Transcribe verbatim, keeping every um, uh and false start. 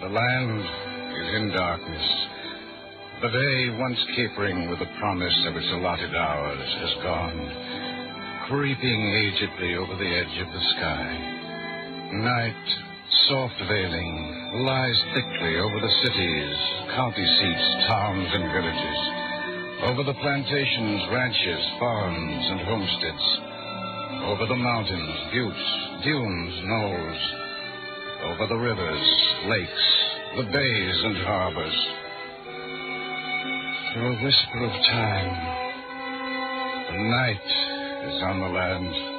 The land is in darkness. The day, once capering with the promise of its allotted hours, has gone, creeping agedly over the edge of the sky. Night, soft veiling, lies thickly over the cities, county seats, towns, and villages, over the plantations, ranches, farms, and homesteads, over the mountains, buttes, dunes, knolls, over the rivers, lakes, the bays, and harbors. Through a whisper of time, the night is on the land.